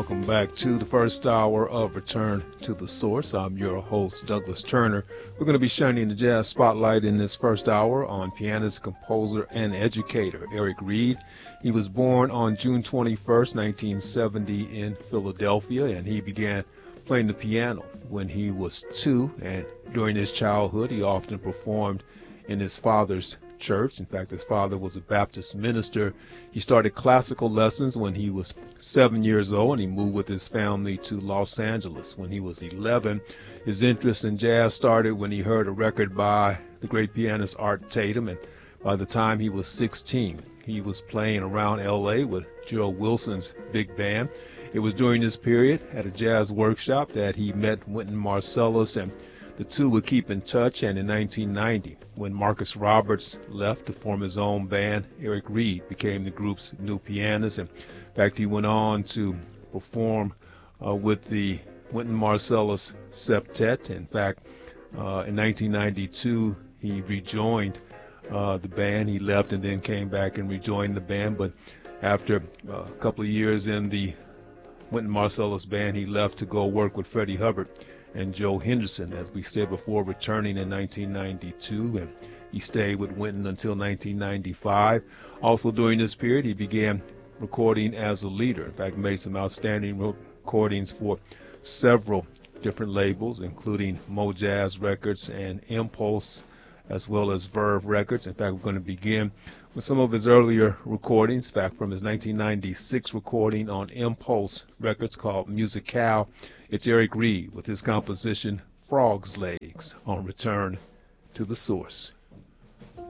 welcome back to the first hour of Return to the Source. I'm your host, Douglas Turner. We're going to be shining the jazz spotlight in this first hour on pianist, composer, and educator Eric Reed. He was born on June 21st, 1970 in Philadelphia, and he began playing the piano when he was 2, and during his childhood he often performed in his father's church. In fact, his father was a Baptist minister. He started classical lessons when he was 7 years old, and he moved with his family to Los Angeles. When he was 11, his interest in jazz started when he heard a record by the great pianist Art Tatum, and by the time he was 16, he was playing around L.A. with Gerald Wilson's big band. It was during this period at a jazz workshop that he met Wynton Marsalis, and the two would keep in touch. And in 1990, when Marcus Roberts left to form his own band, Eric Reed became the group's new pianist. In fact, he went on to perform with the Wynton Marsalis Septet. In fact, in 1992, he rejoined the band. He left and then came back and rejoined the band. But after a couple of years in the Wynton Marsalis band, he left to go work with Freddie Hubbard and Joe Henderson, as we said before, returning in 1992, and he stayed with Wynton until 1995. Also during this period, he began recording as a leader. In fact, made some outstanding recordings for several different labels, including Mojazz Records and Impulse, as well as Verve Records. In fact, we're going to begin with some of his earlier recordings, back from his 1996 recording on Impulse Records called Musicale. It's Eric Reed with his composition Frog's Legs on Return to the Source.